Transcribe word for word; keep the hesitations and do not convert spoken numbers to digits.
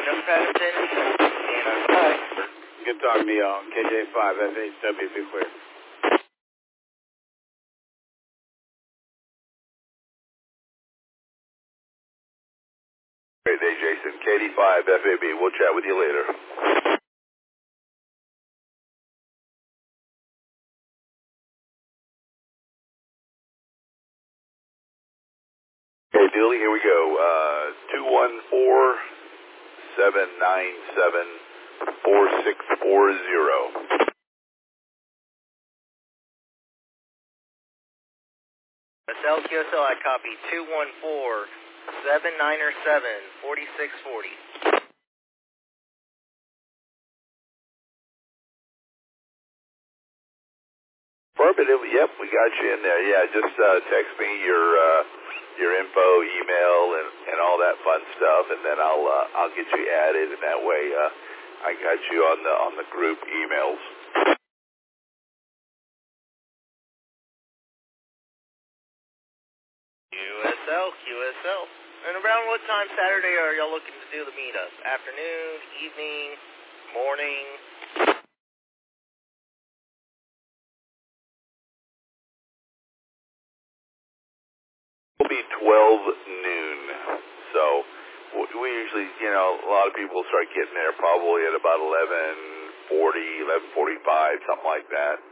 Adam Patterson. And I'm Hi. Good talking to y'all. K J five F H W, be clear. Great day, Jason. K D five F A B. We'll chat with you later. Okay, Dilly, here we go. Uh, two one four, seven nine seven, four six four zero. S L Q S L, I copy two one four, seven nine seven, four six four zero. Affirmative. Yep, we got you in there. Yeah, just uh, text me your uh, your info, email, and, and all that fun stuff, and then I'll uh, I'll get you added, and that way uh, I got you on the on the group emails. Q S L, Q S L. And around what time Saturday are y'all looking to do the meetup? Afternoon, evening, morning? It'll be twelve noon, so we usually, you know, a lot of people start getting there probably at about eleven forty, eleven forty-five, something like that.